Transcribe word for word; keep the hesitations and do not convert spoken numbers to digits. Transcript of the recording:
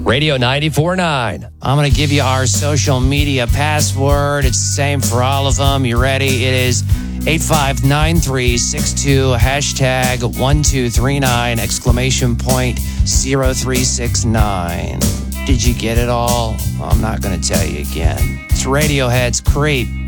Radio ninety-four point nine. I'm going to give you our social media password. It's the same for all of them. You ready? It is eight five nine three six two hashtag one two three nine exclamation point zero three six nine. Did you get it all? Well, I'm not going to tell you again. It's Radiohead's Creep.